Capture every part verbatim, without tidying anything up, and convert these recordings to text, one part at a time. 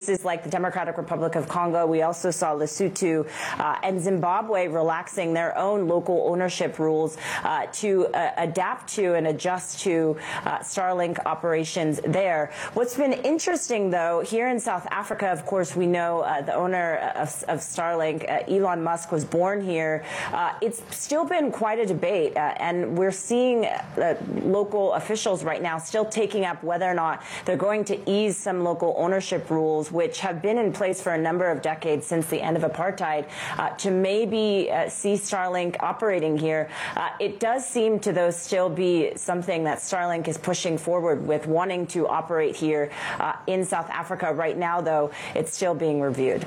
places like the Democratic Republic of Congo. We also saw Lesotho uh, and Zimbabwe relaxing their own local ownership rules uh, to uh, adapt to and adjust to uh, Starlink operations there. What's been interesting, though, here in South Africa, of course, we know uh, the owner of, of Starlink, uh, Elon Musk, was born here. Uh, it's still been quite a debate, uh, and we're seeing uh, local officials right now still taking up whether or not they're going to ease some local ownership rules, which have been in place for a number of decades since the end of apartheid, uh, to maybe uh, see Starlink operating here. Uh, it does seem to, though, still be something that Starlink is pushing forward with, wanting to operate here uh, in South Africa. Right now, though, it's still being reviewed.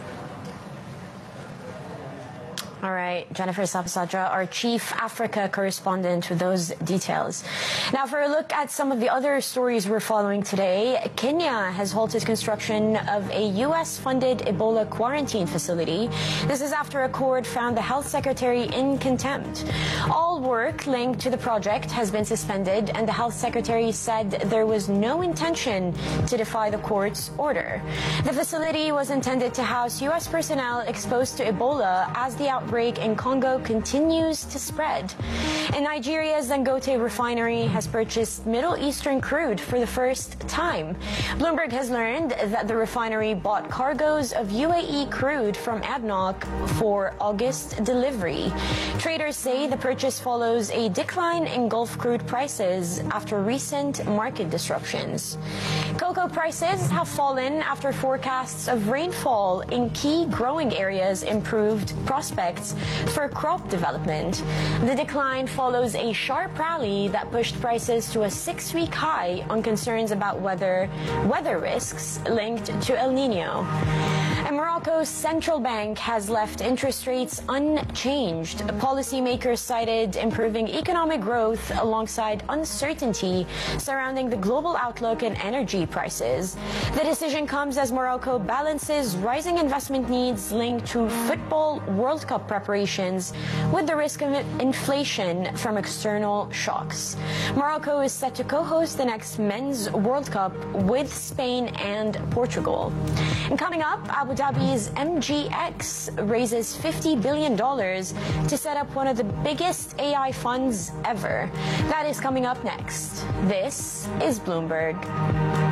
All right, Jennifer Sapasadra, our chief Africa correspondent, with those details. Now, for a look at some of the other stories we're following today, Kenya has halted construction of a U S-funded Ebola quarantine facility. This is after a court found the health secretary in contempt. All work linked to the project has been suspended, and the health secretary said there was no intention to defy the court's order. The facility was intended to house U S personnel exposed to Ebola as the outbreak in Congo continues to spread. And Nigeria's Dangote refinery has purchased Middle Eastern crude for the first time. Bloomberg has learned that the refinery bought cargoes of U A E crude from A D N O C for August delivery. Traders say the purchase follows a decline in Gulf crude prices after recent market disruptions. Cocoa prices have fallen after forecasts of rainfall in key growing areas improved prospects for crop development. The decline follows a sharp rally that pushed prices to a six-week high on concerns about weather, weather risks linked to El Nino. And Morocco's central bank has left interest rates unchanged. Policymakers cited improving economic growth alongside uncertainty surrounding the global outlook and energy prices. The decision comes as Morocco balances rising investment needs linked to football World Cup preparations with the risk of inflation from external shocks. Morocco is set to co-host the next Men's World Cup with Spain and Portugal. And coming up, Abu Dhabi's M G X raises fifty billion dollars to set up one of the biggest A I funds ever. That is coming up next. This is Bloomberg.